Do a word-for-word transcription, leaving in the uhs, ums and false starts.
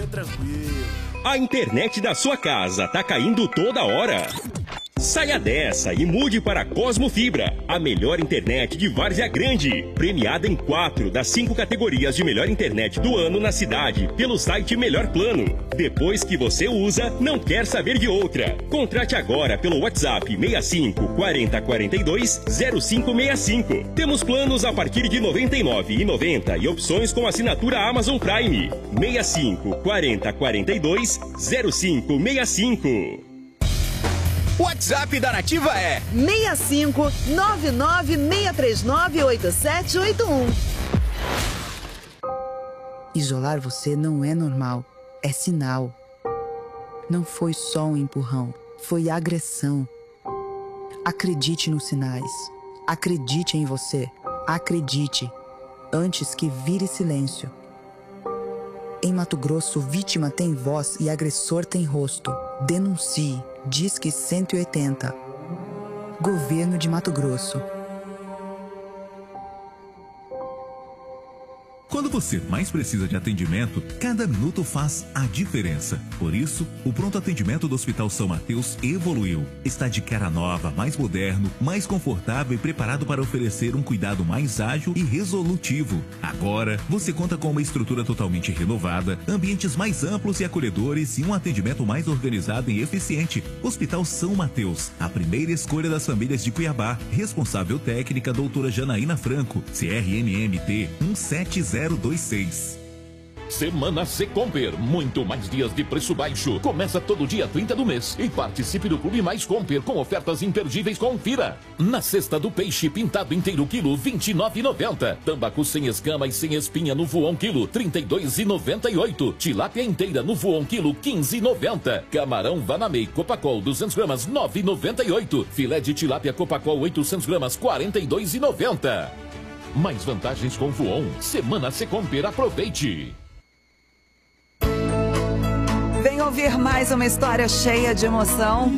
tranquilo. A internet da sua casa tá caindo toda hora? Saia dessa e mude para Cosmo Fibra, a melhor internet de Várzea Grande, premiada em quatro das cinco categorias de melhor internet do ano na cidade pelo site Melhor Plano. Depois que você usa, não quer saber de outra. Contrate agora pelo WhatsApp seis cinco, quarenta, quarenta e dois, zero cinco seis cinco. Temos planos a partir de noventa e nove reais e noventa centavos e opções com assinatura Amazon Prime. seis cinco, quarenta, quarenta e dois, zero cinco seis cinco. O WhatsApp da Nativa é seis cinco nove nove seis três nove oito sete oito um. Isolar você não é normal, é sinal. Não foi só um empurrão, foi agressão. Acredite nos sinais. Acredite em você. Acredite, antes que vire silêncio. Em Mato Grosso, vítima tem voz e agressor tem rosto. Denuncie. Disque cento e oitenta. Governo de Mato Grosso. Quando você mais precisa de atendimento, cada minuto faz a diferença. Por isso, o pronto atendimento do Hospital São Mateus evoluiu. Está de cara nova, mais moderno, mais confortável e preparado para oferecer um cuidado mais ágil e resolutivo. Agora, você conta com uma estrutura totalmente renovada, ambientes mais amplos e acolhedores e um atendimento mais organizado e eficiente. Hospital São Mateus, a primeira escolha das famílias de Cuiabá. Responsável técnica, doutora Janaína Franco, C R M M T um sete zero dois seis. Semana Secomper, muito mais dias de preço baixo. Começa todo dia trinta do mês e participe do Clube Mais Comper com ofertas imperdíveis. Confira. Na cesta do peixe pintado inteiro quilo, vinte e nove reais e noventa centavos. Tambacu sem escama e sem espinha no voão quilo, trinta e dois reais e noventa e oito centavos. Tilápia inteira no voão quilo, quinze reais e noventa centavos. Camarão Vanamei Copacol duzentas gramas, nove reais e noventa e oito centavos. Filé de tilápia Copacol oitocentas gramas, quarenta e dois reais e noventa centavos. Mais vantagens com Voon. Semana Secomper, aproveite! Vem ouvir mais uma história cheia de emoção.